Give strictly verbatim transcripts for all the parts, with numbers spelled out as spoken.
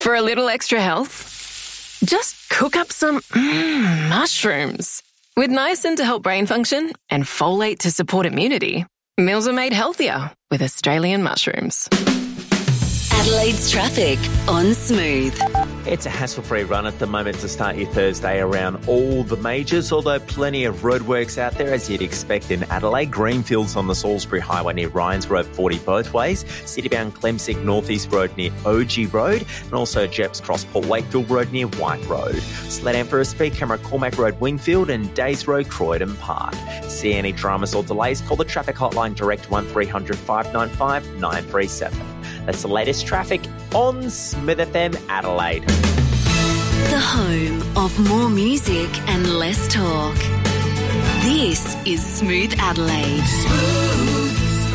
For a little extra health, just cook up some mm, mushrooms. With niacin to help brain function and folate to support immunity, meals are made healthier with Australian mushrooms. Adelaide's traffic on Smooth. It's a hassle-free run at the moment to start your Thursday around all the majors, although plenty of roadworks out there as you'd expect in Adelaide. Greenfields on the Salisbury Highway near Ryan's Road forty both ways, citybound Clemsick Northeast Road near O G Road, and also Jeps Cross Port Wakefield Road near White Road. Sled Emperor speed camera Cormac Road Wingfield and Days Road Croydon Park. See any dramas or delays, call the traffic hotline direct one three hundred five nine five nine three seven. That's the latest traffic on Smooth F M Adelaide. The home of more music and less talk. This is Smooth Adelaide. Smooth.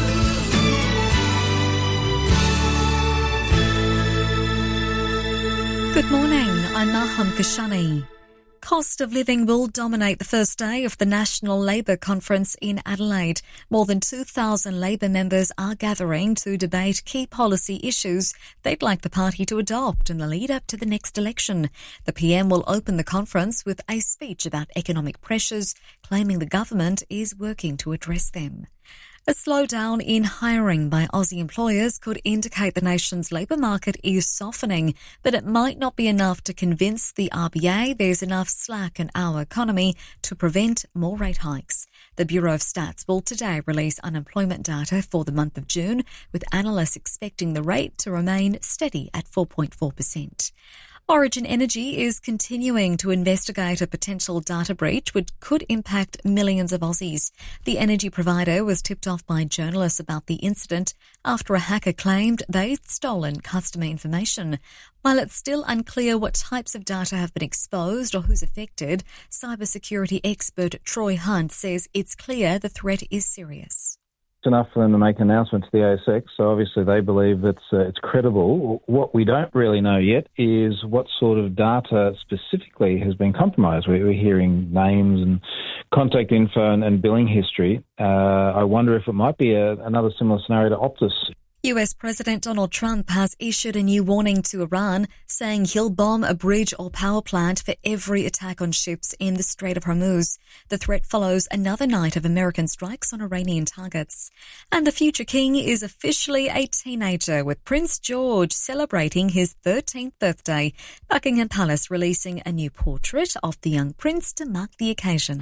Good morning, I'm Maham Kashani. Cost of living will dominate the first day of the National Labour Conference in Adelaide. More than two thousand Labour members are gathering to debate key policy issues they'd like the party to adopt in the lead up to the next election. The P M will open the conference with a speech about economic pressures, claiming the government is working to address them. A slowdown in hiring by Aussie employers could indicate the nation's labour market is softening, but it might not be enough to convince the R B A there's enough slack in our economy to prevent more rate hikes. The Bureau of Stats will today release unemployment data for the month of June, with analysts expecting the rate to remain steady at four point four percent. Origin Energy is continuing to investigate a potential data breach which could impact millions of Aussies. The energy provider was tipped off by journalists about the incident after a hacker claimed they'd stolen customer information. While it's still unclear what types of data have been exposed or who's affected, cybersecurity expert Troy Hunt says it's clear the threat is serious. Enough for them to make an announcement to the A S X, so obviously they believe it's uh, it's credible. What we don't really know yet is what sort of data specifically has been compromised. We're, we're hearing names and contact info and, and billing history. Uh, I wonder if it might be a, another similar scenario to Optus. U S President Donald Trump has issued a new warning to Iran, saying he'll bomb a bridge or power plant for every attack on ships in the Strait of Hormuz. The threat follows another night of American strikes on Iranian targets. And the future king is officially a teenager, with Prince George celebrating his thirteenth birthday. Buckingham Palace releasing a new portrait of the young prince to mark the occasion.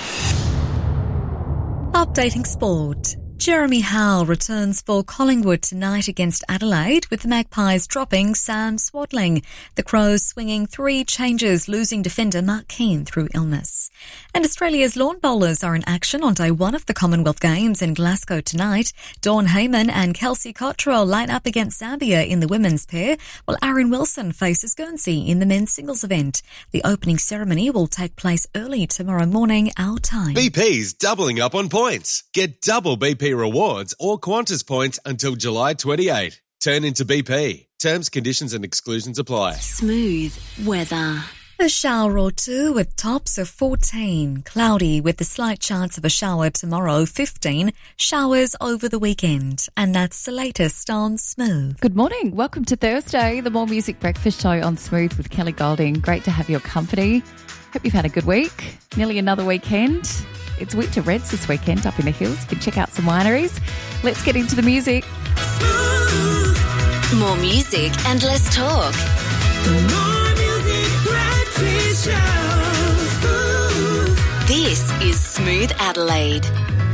Updating sport. Jeremy Howe returns for Collingwood tonight against Adelaide, with the Magpies dropping Sam Swadling. The Crows swinging three changes, losing defender Mark Keane through illness. And Australia's lawn bowlers are in action on day one of the Commonwealth Games in Glasgow tonight. Dawn Heyman and Kelsey Cottrell line up against Zambia in the women's pair, while Aaron Wilson faces Guernsey in the men's singles event. The opening ceremony will take place early tomorrow morning, our time. B P's doubling up on points. Get double B P rewards or Qantas points until July twenty-eighth. Turn into B P. Terms, conditions and exclusions apply. Smooth weather. A shower or two with tops of fourteen. Cloudy with the slight chance of a shower tomorrow, fifteen. Showers over the weekend. And that's the latest on Smooth. Good morning. Welcome to Thursday, the More Music Breakfast Show on Smooth with Kelly Golding. Great to have your company. Hope you've had a good week. Nearly another weekend. It's Winter Reds this weekend up in the hills. You can check out some wineries. Let's get into the music. More music and less talk. More music breakfast show. This is Smooth Adelaide.